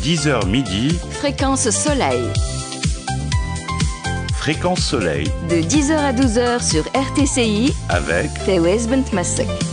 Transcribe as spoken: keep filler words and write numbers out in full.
dix heures midi, Fréquence Soleil. Fréquence Soleil De dix heures à douze heures sur R T C I avec Fewes Bentmasek.